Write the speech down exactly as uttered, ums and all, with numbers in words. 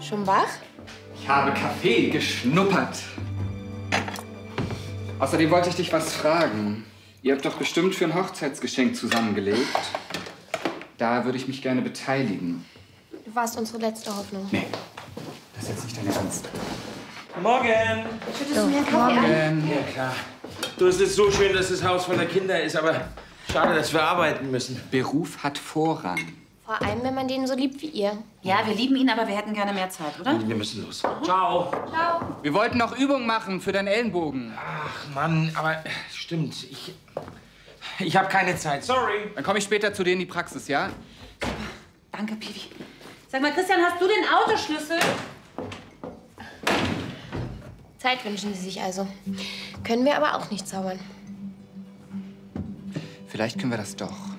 Schon wach? Ich habe Kaffee geschnuppert. Außerdem wollte ich dich was fragen. Ihr habt doch bestimmt für ein Hochzeitsgeschenk zusammengelegt. Da würde ich mich gerne beteiligen. Du warst unsere letzte Hoffnung. Nee, das ist jetzt nicht dein Ernst. Morgen! Schüttest du mir einen Kaffee an? Ja, klar. Du, es ist so schön, dass das Haus voller Kinder ist, aber schade, dass wir arbeiten müssen. Beruf hat Vorrang. Vor allem, wenn man den so liebt wie ihr. Ja, wir lieben ihn, aber wir hätten gerne mehr Zeit, oder? Wir müssen los. Ciao. Ciao. Wir wollten noch Übung machen für deinen Ellenbogen. Ach, Mann, aber stimmt. Ich, ich habe keine Zeit. Sorry. Dann komme ich später zu dir in die Praxis, ja? Danke, Piwi. Sag mal, Christian, hast du den Autoschlüssel? Zeit wünschen Sie sich also. Können wir aber auch nicht zaubern. Vielleicht können wir das doch.